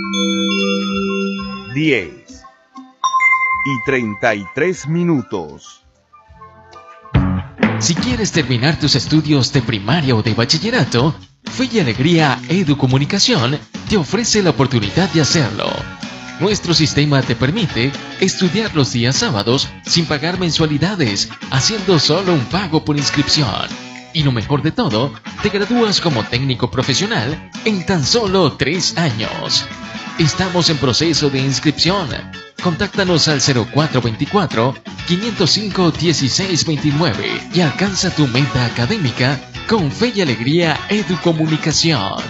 10:33. Si quieres terminar tus estudios de primaria o de bachillerato, Fe y Alegría Educomunicación te ofrece la oportunidad de hacerlo. Nuestro sistema te permite estudiar los días sábados sin pagar mensualidades, haciendo solo un pago por inscripción. Y lo mejor de todo, te gradúas como técnico profesional en tan solo 3 años. Estamos en proceso de inscripción. Contáctanos al 0424-505-1629 y alcanza tu meta académica con Fe y Alegría Educomunicación.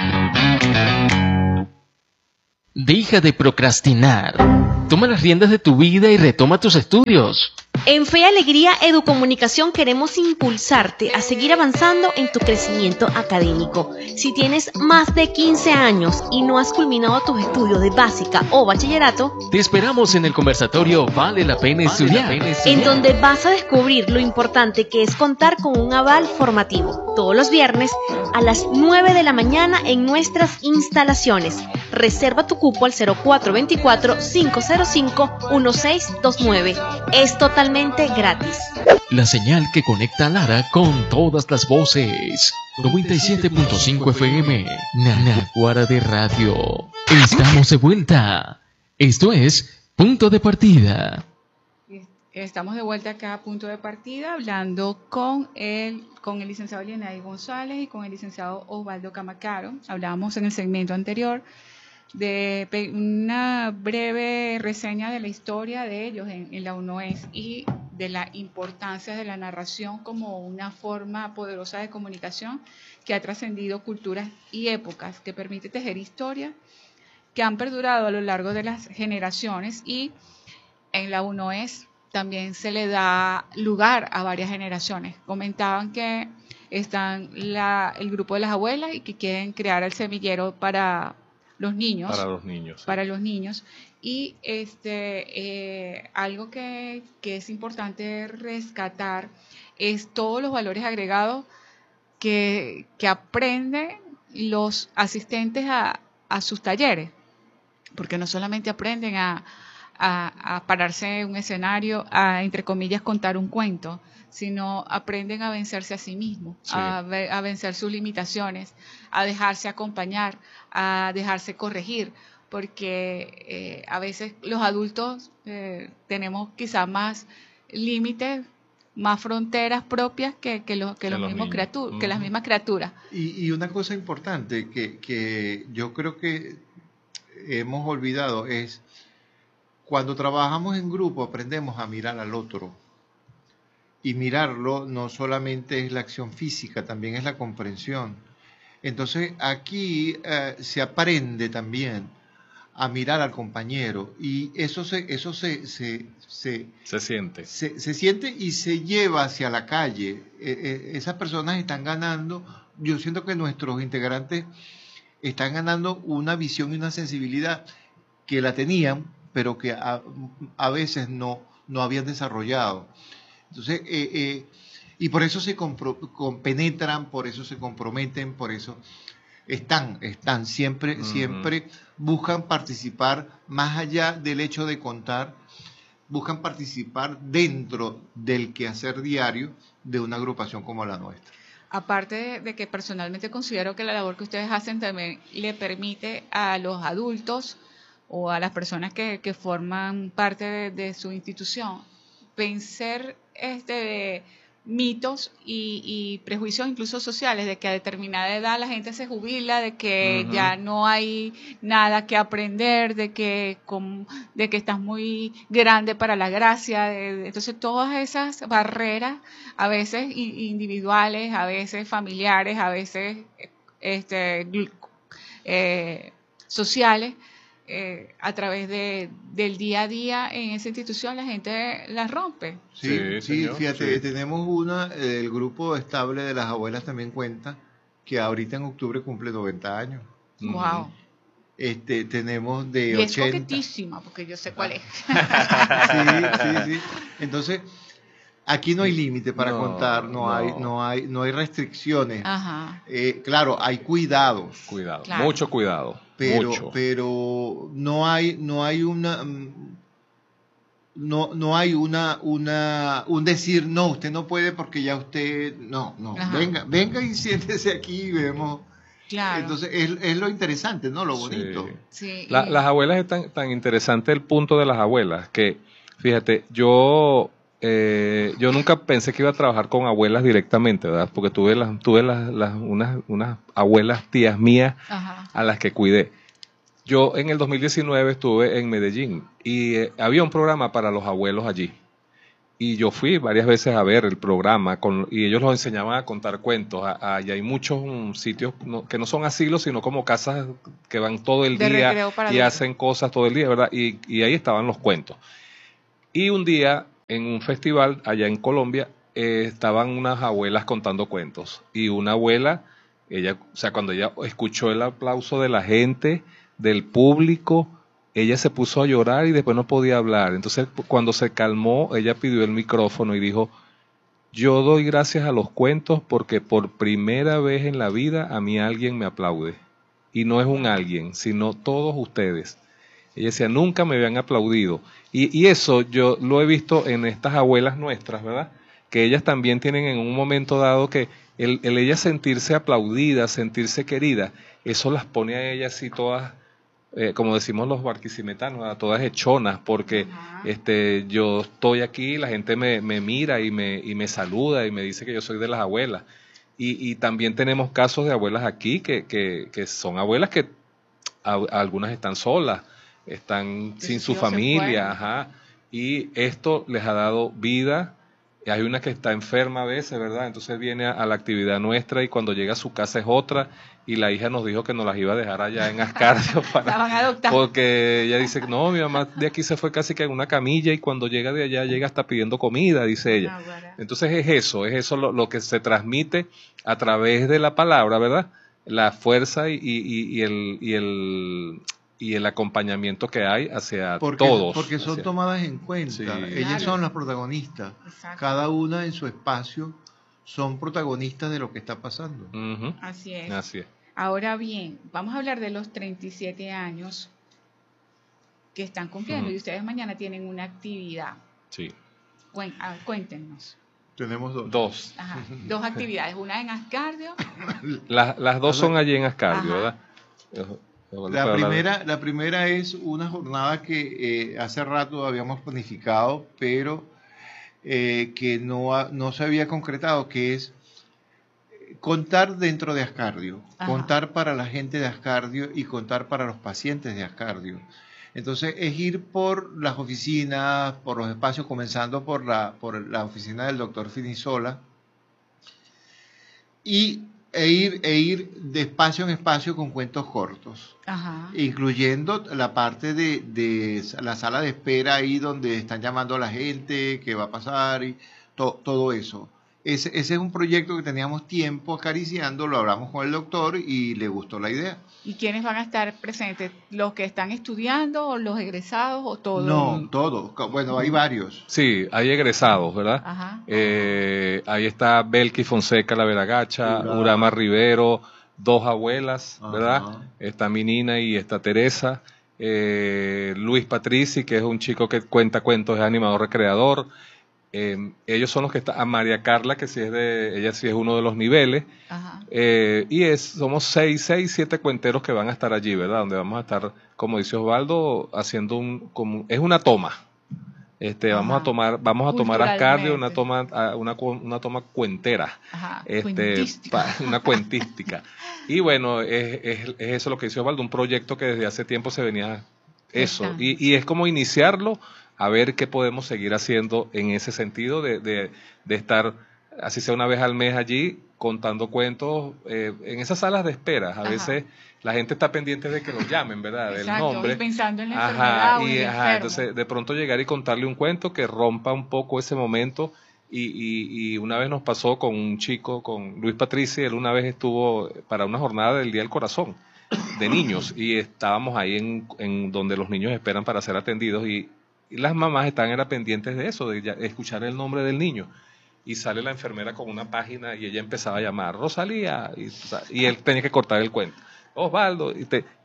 Deja de procrastinar. Toma las riendas de tu vida y retoma tus estudios. En Fe y Alegría Educomunicación queremos impulsarte a seguir avanzando en tu crecimiento académico. Si tienes más de 15 años y no has culminado tus estudios de básica o bachillerato, te esperamos en el conversatorio Vale la Pena Estudiar, en donde vas a descubrir lo importante que es contar con un aval formativo. Todos los viernes a las 9 de la mañana en nuestras instalaciones. Reserva tu cupo al 0424-505-1629. Es totalmente gratis. La señal que conecta a Lara con todas las voces. 97.5 FM, Naguara de Radio. Estamos de vuelta. Esto es Punto de Partida. Estamos de vuelta acá a Punto de Partida, hablando con el licenciado Lienay González y con el licenciado Osvaldo Camacaro. Hablábamos en el segmento anterior de una breve reseña de la historia de ellos en la UNOES y de la importancia de la narración como una forma poderosa de comunicación que ha trascendido culturas y épocas, que permite tejer historias que han perdurado a lo largo de las generaciones, y en la UNOES también se le da lugar a varias generaciones. Comentaban que están el grupo de las abuelas y que quieren crear el semillero para los niños. Para los niños. Y algo que es importante rescatar es todos los valores agregados que aprenden los asistentes a sus talleres. Porque no solamente aprenden a pararse en un escenario, a, entre comillas, contar un cuento, sino aprenden a vencerse a sí mismos, sí, a vencer sus limitaciones, a dejarse acompañar, a dejarse corregir, porque a veces los adultos tenemos quizá más límites, más fronteras propias que las mismas criaturas. Y una cosa importante que yo creo que hemos olvidado es: cuando trabajamos en grupo aprendemos a mirar al otro, y mirarlo no solamente es la acción física, también es la comprensión. Entonces aquí se aprende también a mirar al compañero, y eso se siente y se lleva hacia la calle. Esas personas están ganando, yo siento que nuestros integrantes están ganando una visión y una sensibilidad que la tenían, pero que a veces no habían desarrollado. Entonces, y por eso se compenetran, por eso se comprometen, por eso están siempre buscan participar más allá del hecho de contar, buscan participar dentro del quehacer diario de una agrupación como la nuestra. Aparte de que personalmente considero que la labor que ustedes hacen también le permite a los adultos o a las personas que forman parte de su institución vencer mitos y prejuicios incluso sociales, de que a determinada edad la gente se jubila, de que ya no hay nada que aprender, de que estás muy grande para la gracia. Entonces todas esas barreras, a veces individuales, a veces familiares, a veces sociales, a través del día a día en esa institución la gente las rompe. Sí, fíjate, tenemos el grupo estable de las abuelas también cuenta que ahorita en octubre cumple 90 años. Wow. Tenemos de 80. Y es coquetísima, porque yo sé cuál es. Sí. Entonces, aquí no hay límite para contar, no hay restricciones. Ajá. Claro, hay cuidados. Claro. Mucho cuidado. mucho. pero no hay una no hay un decir no, usted no puede porque ya usted no, Ajá. venga y siéntese aquí y vemos. Claro. Entonces es lo interesante, ¿no? Lo bonito. Sí, Las abuelas es tan interesante el punto de las abuelas que, fíjate, yo nunca pensé que iba a trabajar con abuelas directamente, ¿verdad? Porque tuve unas abuelas, tías mías, ajá. a las que cuidé. Yo en el 2019 estuve en Medellín y había un programa para los abuelos allí. Y yo fui varias veces a ver el programa y ellos los enseñaban a contar cuentos. Allá hay muchos sitios que no son asilos, sino como casas que van todo el De día recreo para y adultos. hacen cosas todo el día, ¿verdad? Y ahí estaban los cuentos. Y un día, en un festival allá en Colombia, estaban unas abuelas contando cuentos. Y una abuela, cuando ella escuchó el aplauso de la gente, del público, ella se puso a llorar y después no podía hablar. Entonces, cuando se calmó, ella pidió el micrófono y dijo: yo doy gracias a los cuentos porque por primera vez en la vida a mí alguien me aplaude. Y no es un alguien, sino todos ustedes. Ella decía, nunca me habían aplaudido. Y eso yo lo he visto en estas abuelas nuestras, ¿verdad? Que ellas también tienen en un momento dado que el ella sentirse aplaudida, sentirse querida, eso las pone a ellas así todas, como decimos los barquisimetanos, a todas hechonas, porque yo estoy aquí, la gente me mira y me saluda y me dice que yo soy de las abuelas. Y también tenemos casos de abuelas aquí que son abuelas que algunas están solas, están sin su familia, ajá, y esto les ha dado vida. Hay una que está enferma a veces, ¿verdad? Entonces viene a la actividad nuestra y cuando llega a su casa es otra, y la hija nos dijo que nos las iba a dejar allá en Ascardio La van a adoptar. porque ella dice, no, mi mamá de aquí se fue casi que en una camilla y cuando llega de allá llega hasta pidiendo comida, dice ella. Entonces es eso lo que se transmite a través de la palabra, ¿verdad? La fuerza y el acompañamiento que hay hacia todos. Porque son tomadas en cuenta. Sí. Ellas son las protagonistas. Exacto. Cada una en su espacio son protagonistas de lo que está pasando. Uh-huh. Así es. Así es. Ahora bien, vamos a hablar de los 37 años que están cumpliendo y ustedes mañana tienen una actividad. Sí. Cuéntenos. Tenemos dos. Ajá. Dos actividades, una en Ascardio. Las dos son allí en Ascardio, Ajá. ¿verdad? La primera es una jornada que hace rato habíamos planificado, pero que no se había concretado, que es contar dentro de Ascardio, contar para la gente de Ascardio y contar para los pacientes de Ascardio. Entonces es ir por las oficinas, por los espacios, comenzando por la oficina del doctor Finisola, e ir de espacio en espacio con cuentos cortos, incluyendo la parte de la sala de espera ahí donde están llamando a la gente, qué va a pasar y todo eso. Ese es un proyecto que teníamos tiempo acariciando, lo hablamos con el doctor y le gustó la idea. ¿Y quiénes van a estar presentes? ¿Los que están estudiando o los egresados o todos? No, todos. Bueno, hay varios. Sí, hay egresados, ¿verdad? Ajá. Ahí está Belki Fonseca, la Veragacha, Urama Rivero, dos abuelas, ¿verdad? Está mi Nina y está Teresa. Luis Patrici, que es un chico que cuenta cuentos, es animador recreador. Ellos son los que están, a María Carla, que ella sí es uno de los niveles. Ajá. Somos 7 cuenteros que van a estar allí, ¿verdad? Donde vamos a estar, como dice Osvaldo, haciendo es una toma. Vamos a tomar Ascardio, una toma cuentera. Ajá. Una cuentística. Y bueno, es eso lo que dice Osvaldo, un proyecto que desde hace tiempo se venía eso. Y es como iniciarlo, a ver qué podemos seguir haciendo en ese sentido de estar, así sea una vez al mes allí, contando cuentos en esas salas de espera. A veces la gente está pendiente de que los llamen, ¿verdad? Exacto, del nombre. Y pensando en la enfermedad o en el enfermo. Entonces, de pronto llegar y contarle un cuento que rompa un poco ese momento. Y una vez nos pasó con un chico, con Luis Patrici, él una vez estuvo para una jornada del Día del Corazón de niños y estábamos ahí en donde los niños esperan para ser atendidos y las mamás estaban pendientes de eso, de escuchar el nombre del niño. Y sale la enfermera con una página y ella empezaba a llamar, Rosalía, y él tenía que cortar el cuento. Osvaldo,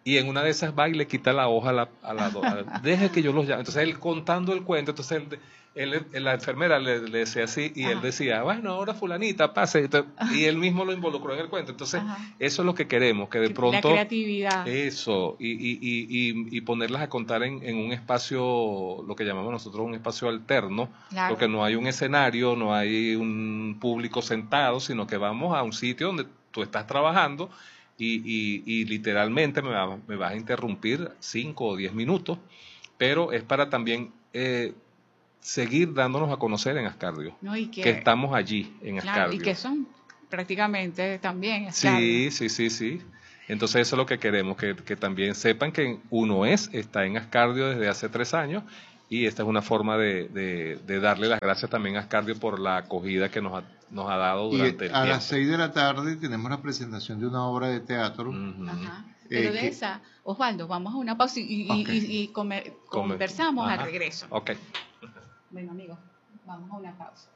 Y en una de esas va y le quita la hoja deje que yo los llame. Entonces él contando el cuento, entonces la enfermera le decía así, y él decía, bueno, ahora fulanita, pase. Entonces, y él mismo lo involucró en el cuento. Entonces, eso es lo que queremos, que de pronto... La creatividad. Eso, y ponerlas a contar en un espacio, lo que llamamos nosotros un espacio alterno, Claro. porque no hay un escenario, no hay un público sentado, sino que vamos a un sitio donde tú estás trabajando y literalmente me vas a interrumpir 5 o 10 minutos, pero es para también seguir dándonos a conocer en Ascardio, No, y que estamos allí en claro, Ascardio. y que son prácticamente también Ascardio. Sí. Entonces eso es lo que queremos, que también sepan que está en Ascardio desde hace 3 años, y esta es una forma de darle las gracias también a Ascardio por la acogida que nos ha dado durante el tiempo. A las 6 de la tarde tenemos la presentación de una obra de teatro. Ajá. Pero de esa, Osvaldo, vamos a una pausa y conversamos al regreso. Ok. Bueno, amigos, vamos a una pausa.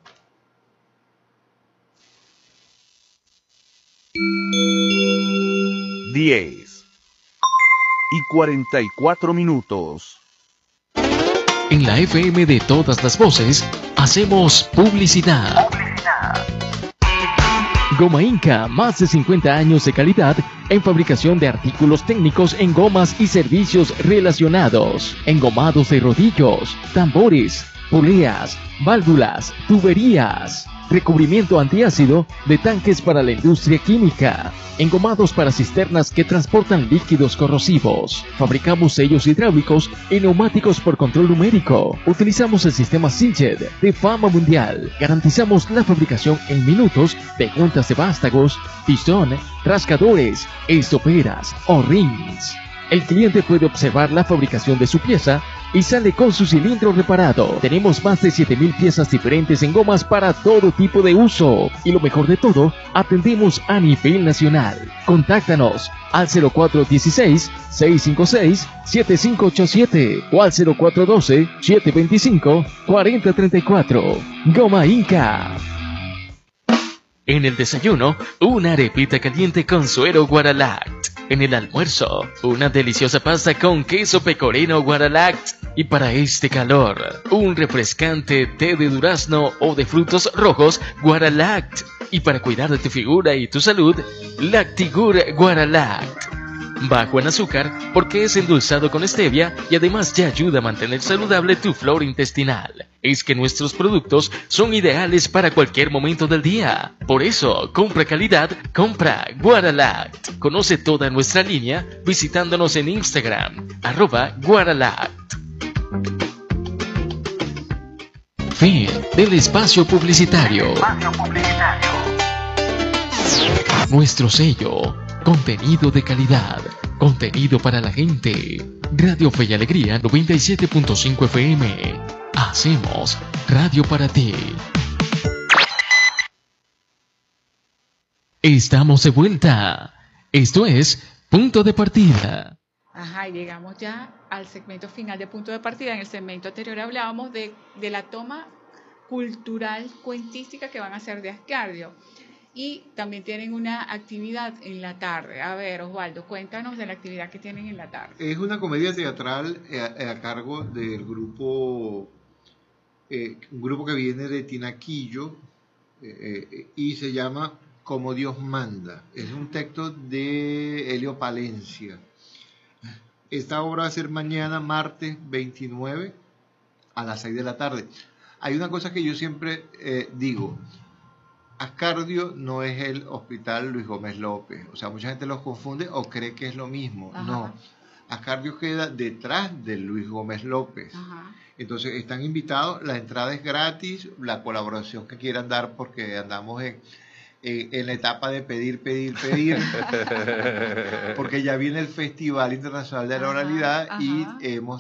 Diez y 44 minutos. En la FM de todas las voces, hacemos publicidad. Goma Inca, más de 50 años de calidad en fabricación de artículos técnicos en gomas y servicios relacionados. Engomados de rodillos, tambores, poleas, válvulas, tuberías. Recubrimiento antiácido de tanques para la industria química. Engomados para cisternas que transportan líquidos corrosivos. Fabricamos sellos hidráulicos y neumáticos por control numérico. Utilizamos el sistema Siljet de fama mundial. Garantizamos la fabricación en minutos de juntas de vástagos, pistón, rascadores, estoperas o rings. El cliente puede observar la fabricación de su pieza y sale con su cilindro reparado. Tenemos más de 7,000 piezas diferentes en gomas para todo tipo de uso. Y lo mejor de todo, atendemos a nivel nacional. Contáctanos al 0416-656-7587 o al 0412-725-4034. Goma Inca. En el desayuno, una arepita caliente con suero Guaralact. En el almuerzo, una deliciosa pasta con queso pecorino Guaralact. Y para este calor, un refrescante té de durazno o de frutos rojos Guaralact. Y para cuidar de tu figura y tu salud, Lactigur Guaralact. Bajo en azúcar porque es endulzado con stevia y además te ayuda a mantener saludable tu flora intestinal. Es que nuestros productos son ideales para cualquier momento del día. Por eso, compra calidad, compra Guaralact. Conoce toda nuestra línea visitándonos en Instagram, @Guaralact. Fin del espacio publicitario. Nuestro sello. Contenido de calidad, contenido para la gente. Radio Fe y Alegría 97.5 FM. Hacemos radio para ti. Estamos de vuelta. Esto es Punto de Partida. Ajá, y llegamos ya al segmento final de Punto de Partida. En el segmento anterior hablábamos de la toma cultural cuentística que van a hacer de Ascardio. Y también tienen una actividad en la tarde. A ver, Osvaldo, cuéntanos de la actividad que tienen en la tarde. Es una comedia teatral a cargo del grupo, un grupo que viene de Tinaquillo y se llama Como Dios Manda. Es un texto de Helio Palencia. Esta obra va a ser mañana, martes 29, a las 6 de la tarde. Hay una cosa que yo siempre digo. Ascardio no es el Hospital Luis Gómez López. O sea, mucha gente los confunde o cree que es lo mismo. Ajá. No. Ascardio queda detrás del Luis Gómez López. Ajá. Entonces, están invitados. La entrada es gratis. La colaboración que quieran dar, porque andamos en la etapa de pedir. Porque ya viene el Festival Internacional de la Oralidad. Ajá. Y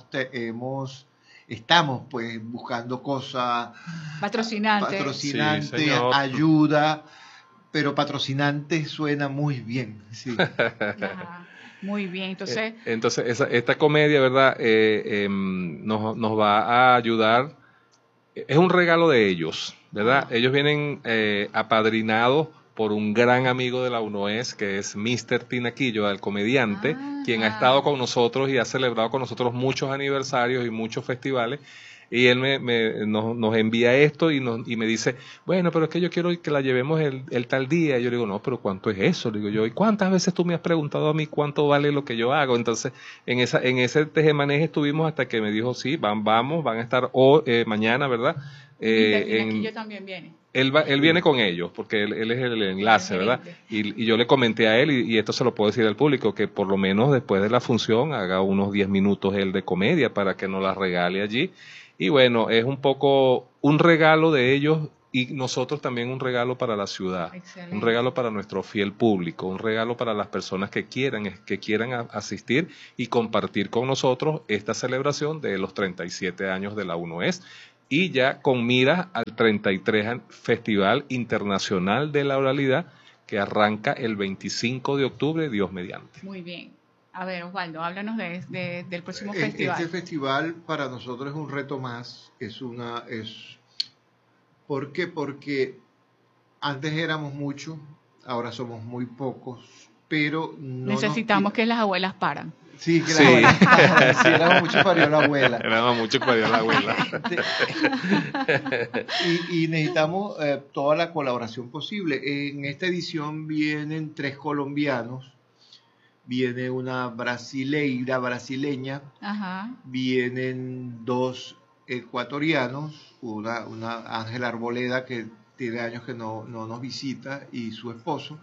estamos pues buscando cosas, Patrocinantes, Sí, señor. ayuda, pero patrocinante suena muy bien. Sí. Ajá. Muy bien, entonces Esta comedia, ¿verdad? Nos va a ayudar. Es un regalo de ellos, ¿verdad? Ellos vienen apadrinados por un gran amigo de la UNOES, que es Mr. Tinaquillo, el comediante, quien ha estado con nosotros y ha celebrado con nosotros muchos aniversarios y muchos festivales. Y él nos envía esto y me dice, bueno, pero es que yo quiero que la llevemos el tal día. Y yo le digo, no, pero ¿cuánto es eso? Le digo yo, ¿y cuántas veces tú me has preguntado a mí cuánto vale lo que yo hago? Entonces, en ese tejemaneje estuvimos hasta que me dijo, sí, van a estar mañana, ¿verdad? Y aquí yo también viene. Él viene con ellos, porque él es el enlace, ¿verdad? Y yo le comenté a él, y esto se lo puedo decir al público, que por lo menos después de la función haga unos 10 minutos él de comedia para que nos la regale allí. Y bueno, es un poco un regalo de ellos y nosotros también un regalo para la ciudad. Excelente. Un regalo para nuestro fiel público, un regalo para las personas que quieran asistir y compartir con nosotros esta celebración de los 37 años de la UNOES. Y ya con miras al 33 Festival Internacional de la Oralidad, que arranca el 25 de octubre, Dios mediante. Muy bien. A ver, Osvaldo, háblanos del próximo festival. Este festival para nosotros es un reto más. ¿Por qué? Porque antes éramos muchos, ahora somos muy pocos, pero no necesitamos que las abuelas paran. Sí, que las abuelas paran. Sí, éramos muchos para la abuela. Éramos muchos para la abuela. Y necesitamos toda la colaboración posible. En esta edición vienen 3 colombianos, viene una brasileña, vienen 2 ecuatorianos, una Ángela Arboleda que tiene años que no nos visita, y su esposo,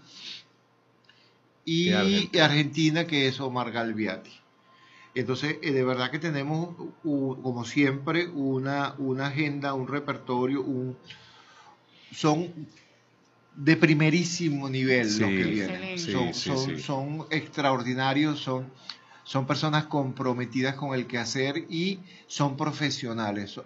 y Argentina, que es Omar Galviati. Entonces, de verdad que tenemos, como siempre, una agenda, un repertorio, son de primerísimo nivel, sí, los que vienen. Son extraordinarios, son personas comprometidas con el quehacer y son profesionales.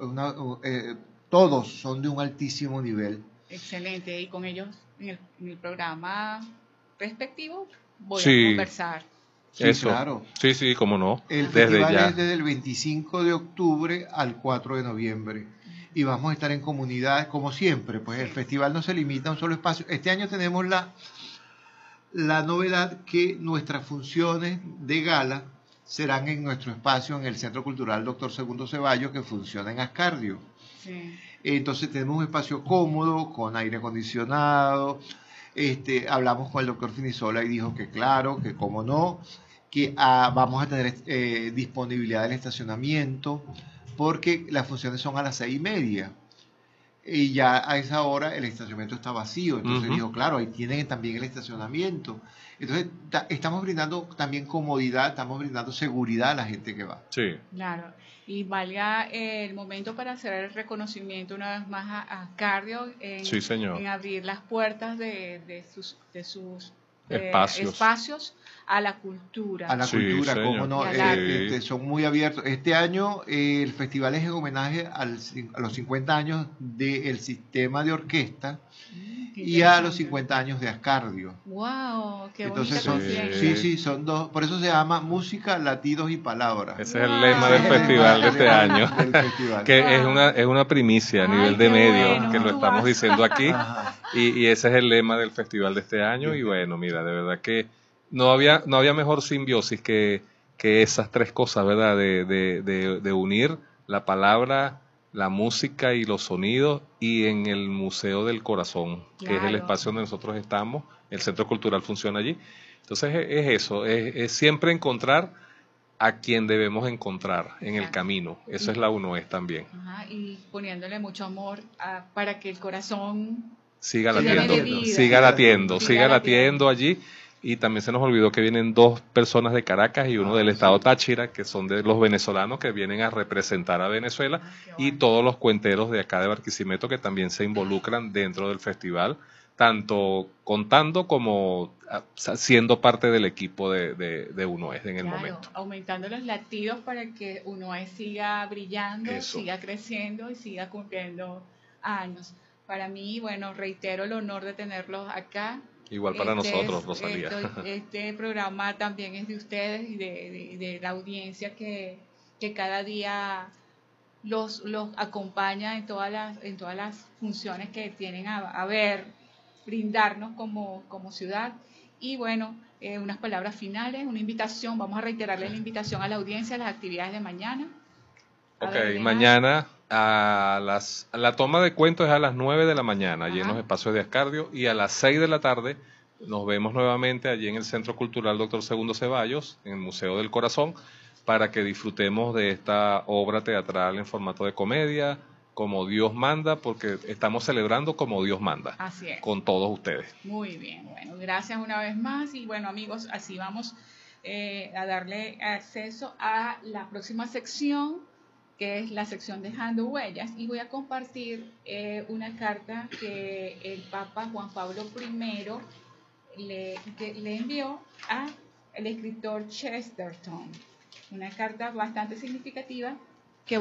Todos son de un altísimo nivel. Excelente. Y con ellos en el programa respectivo voy a conversar. Sí, eso. Claro. Sí, cómo no. El festival es desde el 25 de octubre al 4 de noviembre. Y vamos a estar en comunidades como siempre, pues el festival no se limita a un solo espacio. Este año tenemos la novedad que nuestras funciones de gala serán en nuestro espacio en el Centro Cultural Dr. Segundo Ceballos, que funciona en Ascardio. Sí. Entonces tenemos un espacio cómodo, con aire acondicionado. Hablamos con el doctor Finisola y dijo que claro, que cómo no, que vamos a tener disponibilidad del estacionamiento, porque las funciones son a las 6:30 y ya a esa hora el estacionamiento está vacío. Entonces dijo, claro, ahí tienen también el estacionamiento. Entonces estamos brindando también comodidad, estamos brindando seguridad a la gente que va. Sí. Claro. Y valga el momento para hacer el reconocimiento una vez más a Ascardio en abrir las puertas de sus espacios a la cultura. A la cultura, cómo no, son muy abiertos. Este año el festival es en homenaje a los 50 años del sistema de orquesta y a los 50 años de Ascardio. ¡Wow! ¡Qué bonita coincidencia! Sí, son dos. Por eso se llama Música, Latidos y Palabras. Ese es el lema del festival de este año. Que es una primicia a nivel de medio, que lo estamos diciendo aquí. Y ese es el lema del festival de este año. Y bueno, mira, de verdad que no había mejor simbiosis que esas 3 cosas, ¿verdad? De unir la palabra, la música y los sonidos, y en el Museo del Corazón, que es el espacio donde nosotros estamos. El Centro Cultural funciona allí. Entonces es eso, es siempre encontrar a quien debemos encontrar en el camino. Eso es la UNOES también. Y poniéndole mucho amor para que el corazón siga latiendo allí. Y también se nos olvidó que vienen 2 personas de Caracas y uno del estado Táchira, que son de los venezolanos que vienen a representar a Venezuela, y todos los cuenteros de acá de Barquisimeto que también se involucran dentro del festival, tanto contando como siendo parte del equipo de UNOES en el momento. Aumentando los latidos para que UNOES siga brillando, siga creciendo y siga cumpliendo años. Para mí, bueno, reitero el honor de tenerlos acá. Igual para nosotros, Rosalía. Este programa también es de ustedes y de la audiencia que cada día los acompaña en todas las funciones que tienen a ver brindarnos como ciudad. Y bueno, unas palabras finales, una invitación, vamos a reiterarle la invitación a la audiencia a las actividades de mañana. Ok, mañana la toma de cuentos es a las 9 de la mañana, allí en los espacios de Ascardio, y a las 6 de la tarde nos vemos nuevamente allí en el Centro Cultural Dr. Segundo Ceballos, en el Museo del Corazón, para que disfrutemos de esta obra teatral en formato de comedia, como Dios manda, porque estamos celebrando como Dios manda. Así es. Con todos ustedes. Muy bien, bueno, gracias una vez más, y bueno, amigos, así vamos a darle acceso a la próxima sección, que es la sección Dejando Huellas, y voy a compartir una carta que el Papa Juan Pablo I le envió al escritor Chesterton, una carta bastante significativa que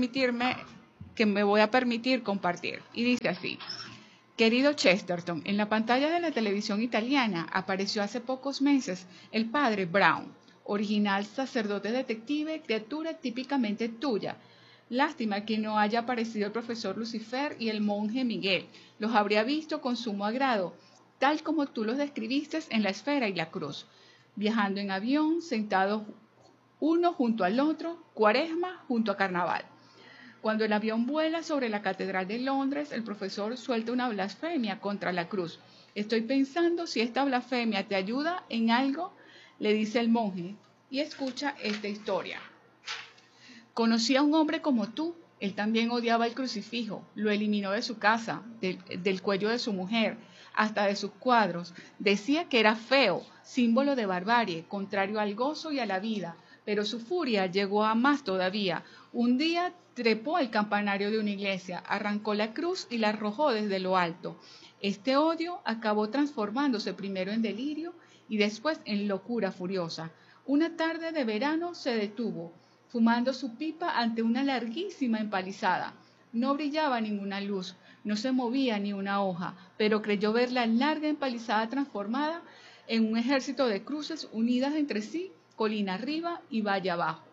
me voy a permitir compartir, y dice así: Querido Chesterton, en la pantalla de la televisión italiana apareció hace pocos meses el padre Brown, original sacerdote detective, criatura típicamente tuya. Lástima que no haya aparecido el profesor Lucifer y el monje Miguel. Los habría visto con sumo agrado, tal como tú los describiste en La Esfera y la Cruz, viajando en avión, sentados uno junto al otro, Cuaresma junto a Carnaval. Cuando el avión vuela sobre la Catedral de Londres, el profesor suelta una blasfemia contra la cruz. Estoy pensando si esta blasfemia te ayuda en algo, le dice el monje, y escucha esta historia. Conocí a un hombre como tú. Él también odiaba el crucifijo. Lo eliminó de su casa, del cuello de su mujer, hasta de sus cuadros. Decía que era feo, símbolo de barbarie, contrario al gozo y a la vida. Pero su furia llegó a más todavía. Un día trepó al campanario de una iglesia, arrancó la cruz y la arrojó desde lo alto. Este odio acabó transformándose primero en delirio y después en locura furiosa. Una tarde de verano se detuvo, fumando su pipa ante una larguísima empalizada. No brillaba ninguna luz, no se movía ni una hoja, pero creyó ver la larga empalizada transformada en un ejército de cruces unidas entre sí, colina arriba y valle abajo.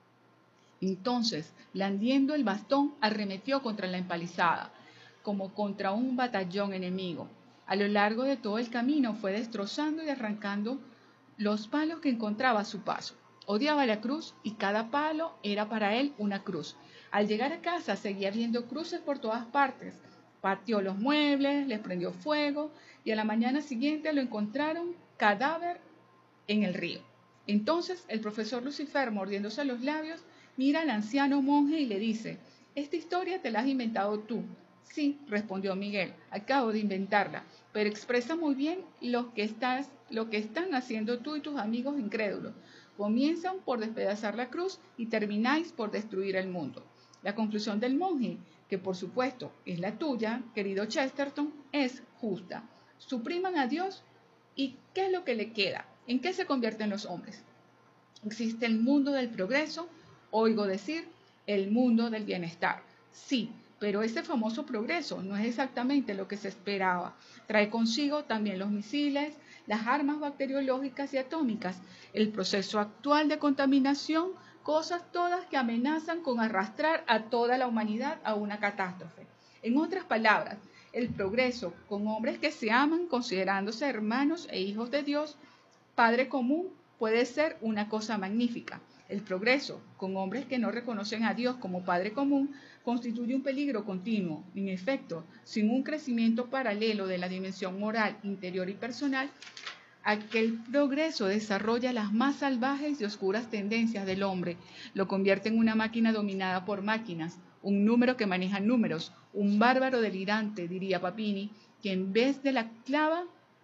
Entonces, blandiendo el bastón, arremetió contra la empalizada, como contra un batallón enemigo. A lo largo de todo el camino fue destrozando y arrancando los palos que encontraba a su paso. Odiaba la cruz y cada palo era para él una cruz. Al llegar a casa seguía viendo cruces por todas partes. Partió los muebles, les prendió fuego y a la mañana siguiente lo encontraron cadáver en el río. Entonces el profesor Lucifer, mordiéndose los labios, mira al anciano monje y le dice: «Esta historia te la has inventado tú». «Sí», respondió Miguel, «acabo de inventarla, pero expresa muy bien lo que están haciendo tú y tus amigos incrédulos. Comienzan por despedazar la cruz y termináis por destruir el mundo». La conclusión del monje, que por supuesto es la tuya, querido Chesterton, es justa. Supriman a Dios y ¿qué es lo que le queda? ¿En qué se convierten los hombres? Existe el mundo del progreso, oigo decir, el mundo del bienestar. Sí, pero ese famoso progreso no es exactamente lo que se esperaba. Trae consigo también los misiles, las armas bacteriológicas y atómicas, el proceso actual de contaminación, cosas todas que amenazan con arrastrar a toda la humanidad a una catástrofe. En otras palabras, el progreso con hombres que se aman considerándose hermanos e hijos de Dios, Padre común, puede ser una cosa magnífica. El progreso con hombres que no reconocen a Dios como Padre común constituye un peligro continuo. En efecto, sin un crecimiento paralelo de la dimensión moral, interior y personal, aquel progreso desarrolla las más salvajes y oscuras tendencias del hombre, lo convierte en una máquina dominada por máquinas, un número que maneja números, un bárbaro delirante, diría Papini, que en vez de la clava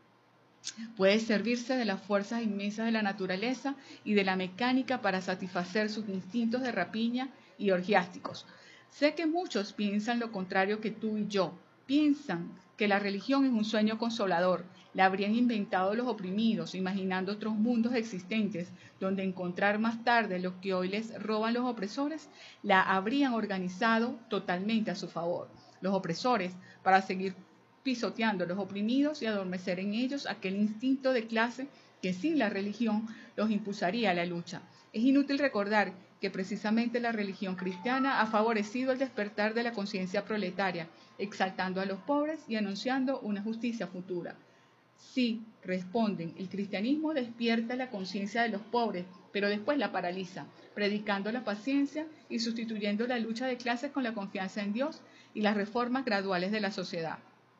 puede servirse de las fuerzas inmensas de la naturaleza y de la mecánica para satisfacer sus instintos de rapiña y orgiásticos. Sé que muchos piensan lo contrario que tú y yo. Piensan que la religión es un sueño consolador. La habrían inventado los oprimidos, imaginando otros mundos existentes, donde encontrar más tarde lo que hoy les roban los opresores, la habrían organizado totalmente a su favor. Los opresores, para seguir pisoteando a los oprimidos y adormecer en ellos aquel instinto de clase que sin la religión los impulsaría a la lucha. Es inútil recordar que precisamente la religión cristiana ha favorecido el despertar de la conciencia proletaria, exaltando a los pobres y anunciando una justicia futura. Sí, responden, el cristianismo despierta la conciencia de los pobres, pero después la paraliza, predicando la paciencia y sustituyendo la lucha de clases con la confianza en Dios y las reformas graduales de la sociedad.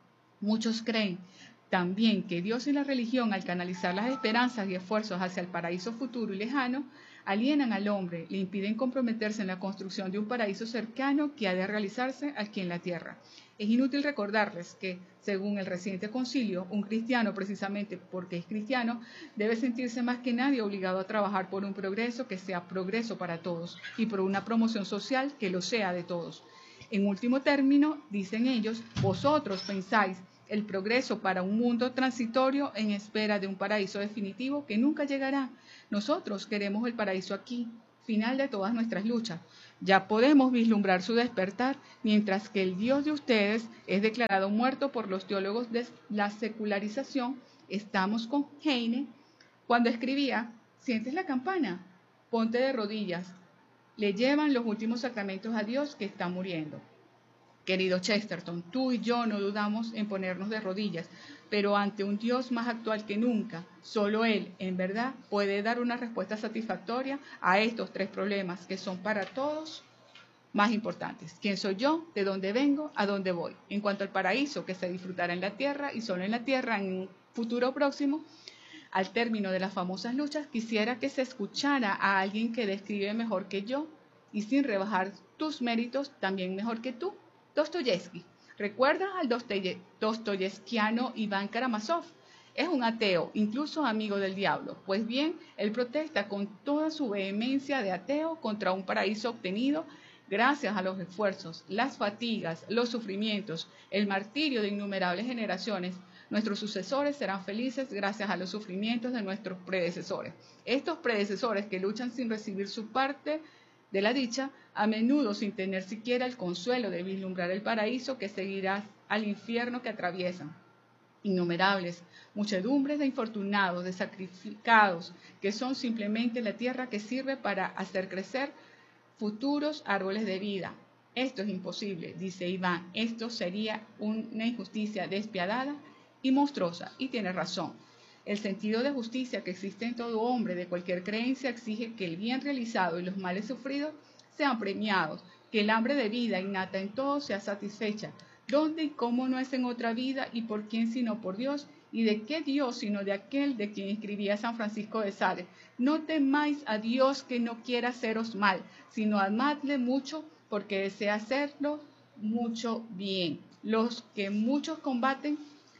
Muchos creen también que Dios y la religión, al canalizar las esperanzas y esfuerzos hacia el paraíso futuro y lejano, alienan al hombre, le impiden comprometerse en la construcción de un paraíso cercano que ha de realizarse aquí en la tierra. Es inútil recordarles que, según el reciente concilio, un cristiano, precisamente porque es cristiano, debe sentirse más que nadie obligado a trabajar por un progreso que sea progreso para todos y por una promoción social que lo sea de todos. En último término, dicen ellos, vosotros pensáis el progreso para un mundo transitorio en espera de un paraíso definitivo que nunca llegará. Nosotros queremos el paraíso aquí, final de todas nuestras luchas. Ya podemos vislumbrar su despertar, mientras que el Dios de ustedes es declarado muerto por los teólogos de la secularización. Estamos con Heine cuando escribía, ¿sientes la campana? Ponte de rodillas. Le llevan los últimos sacramentos a Dios que está muriendo. Querido Chesterton, tú y yo no dudamos en ponernos de rodillas, pero ante un Dios más actual que nunca, solo Él, en verdad, puede dar una respuesta satisfactoria a estos tres problemas que son para todos más importantes. ¿Quién soy yo? ¿De dónde vengo? ¿A dónde voy? En cuanto al paraíso que se disfrutará en la tierra y solo en la tierra en un futuro próximo, al término de las famosas luchas, quisiera que se escuchara a alguien que describe mejor que yo y sin rebajar tus méritos, también mejor que tú. Dostoyevsky. ¿Recuerdas al dostoyevskiano Iván Karamazov? Es un ateo, incluso amigo del diablo. Pues bien, él protesta con toda su vehemencia de ateo contra un paraíso obtenido gracias a los esfuerzos, las fatigas, los sufrimientos, el martirio de innumerables generaciones. Nuestros sucesores serán felices gracias a los sufrimientos de nuestros predecesores. Estos predecesores que luchan sin recibir su parte de la dicha, a menudo sin tener siquiera el consuelo de vislumbrar el paraíso que seguirá al infierno que atraviesan. Innumerables muchedumbres de infortunados, de sacrificados, que son simplemente la tierra que sirve para hacer crecer futuros árboles de vida. Esto es imposible, dice Iván, esto sería una injusticia despiadada y monstruosa, y tiene razón. El sentido de justicia que existe en todo hombre de cualquier creencia exige que el bien realizado y los males sufridos sean premiados, que el hambre de vida innata en todos sea satisfecha. ¿Dónde y cómo no es en otra vida y por quién sino por Dios? ¿Y de qué Dios sino de aquel de quien escribía San Francisco de Sales? No temáis a Dios que no quiera haceros mal, sino amadle mucho porque desea hacerlo mucho bien. Los que muchos combaten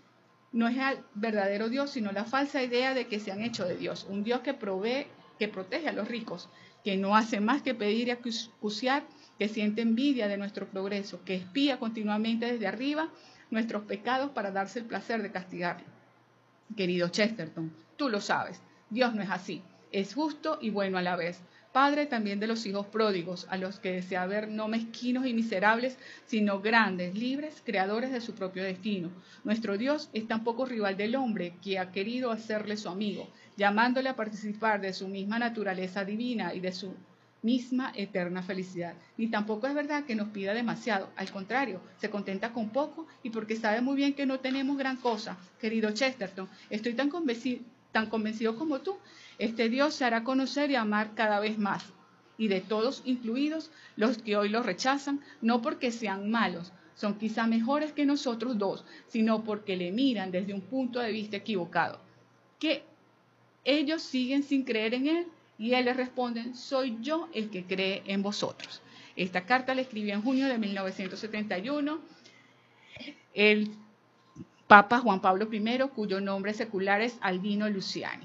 no es el verdadero Dios, sino la falsa idea de que se han hecho de Dios. Un Dios que provee, que protege a los ricos, que no hace más que pedir y acuciar, que siente envidia de nuestro progreso, que espía continuamente desde arriba nuestros pecados para darse el placer de castigarlos. Querido Chesterton, tú lo sabes, Dios no es así, es justo y bueno a la vez. Padre también de los hijos pródigos, a los que desea ver no mezquinos y miserables, sino grandes, libres, creadores de su propio destino. Nuestro Dios es tan poco rival del hombre que ha querido hacerle su amigo, llamándole a participar de su misma naturaleza divina y de su misma eterna felicidad. Ni tampoco es verdad que nos pida demasiado, al contrario, se contenta con poco y porque sabe muy bien que no tenemos gran cosa. Querido Chesterton, estoy tan convencido como tú. Este Dios se hará conocer y amar cada vez más, y de todos incluidos los que hoy lo rechazan, no porque sean malos, son quizá mejores que nosotros dos, sino porque le miran desde un punto de vista equivocado, que ellos siguen sin creer en él, y él les responde, soy yo el que cree en vosotros. Esta carta la escribió en junio de 1971 el Papa Juan Pablo I, cuyo nombre secular es Albino Luciani,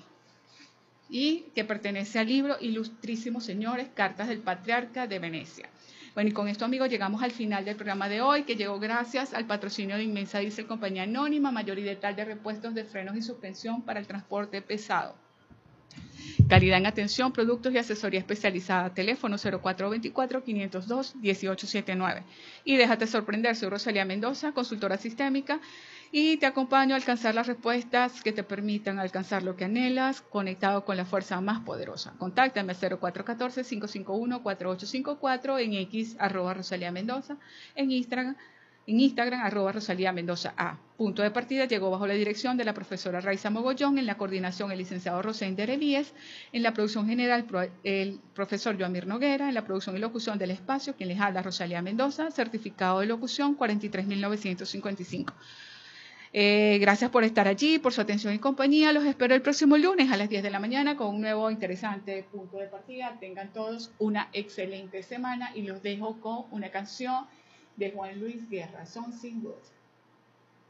y que pertenece al libro Ilustrísimos Señores, Cartas del Patriarca de Venecia. Bueno, y con esto, amigos, llegamos al final del programa de hoy, que llegó gracias al patrocinio de Inmensa Diesel Compañía Anónima, mayor y detal de repuestos de frenos y suspensión para el transporte pesado. Calidad en atención, productos y asesoría especializada. Teléfono 0424-502-1879. Y déjate sorprender, soy Rosalía Mendoza, consultora sistémica, y te acompaño a alcanzar las respuestas que te permitan alcanzar lo que anhelas, conectado con la fuerza más poderosa. Contáctame al 0414-551-4854, en X, @Rosalía Mendoza, en Instagram, @Rosalía Mendoza A. Punto de partida llegó bajo la dirección de la profesora Raiza Mogollón, en la coordinación el licenciado Rosén Derelíes, en la producción general el profesor Joamir Noguera, en la producción y locución del espacio, quien les habla Rosalía Mendoza, certificado de locución 43.955. Gracias por estar allí, por su atención y compañía. Los espero el próximo lunes a las 10 de la mañana con un nuevo interesante punto de partida. Tengan todos una excelente semana y los dejo con una canción de Juan Luis Guerra, Something Good.